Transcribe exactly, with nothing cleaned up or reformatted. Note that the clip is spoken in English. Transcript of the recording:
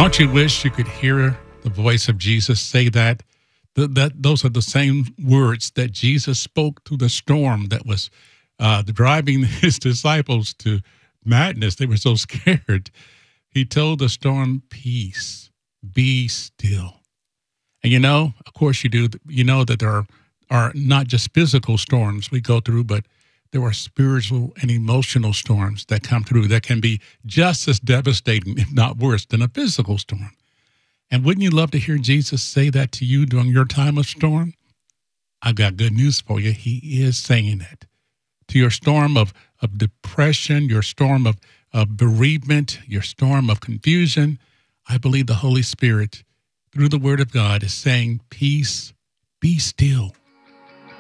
Don't you wish you could hear the voice of Jesus say that? Th- that those are the same words that Jesus spoke to the storm that was uh, driving his disciples to madness. They were so scared. He told the storm, "Peace, be still." And you know, of course you do, you know that there are, are not just physical storms we go through, but there are spiritual and emotional storms that come through that can be just as devastating, if not worse, than a physical storm. And wouldn't you love to hear Jesus say that to you during your time of storm? I've got good news for you. He is saying it. To your storm of, of depression, your storm of, of bereavement, your storm of confusion, I believe the Holy Spirit, through the Word of God, is saying, "Peace, be still."